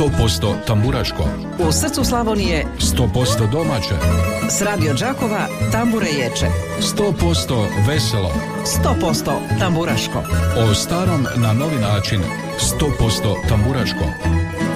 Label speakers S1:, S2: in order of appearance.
S1: 100% tamburaško.
S2: U srcu Slavonije
S1: 100% domaće.
S2: S Radio Đakova tambure ječe.
S1: 100% veselo.
S2: 100% tamburaško.
S1: O starom na novi način. 100% tamburaško.